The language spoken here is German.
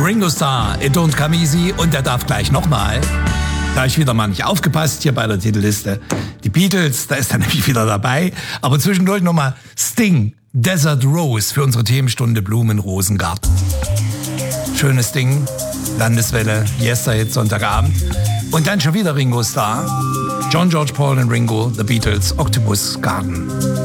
Ringo Starr, It Don't Come Easy, und der darf gleich nochmal. Da habe ich wieder mal nicht aufgepasst hier bei der Titelliste. Die Beatles, da ist er nämlich wieder dabei. Aber zwischendurch nochmal Sting, Desert Rose für unsere Themenstunde Blumenrosengarten. Schönes Ding, Landeswelle, Yesterday, Sonntagabend. Und dann schon wieder Ringo Starr, John, George, Paul und Ringo, The Beatles, Octopus Garden.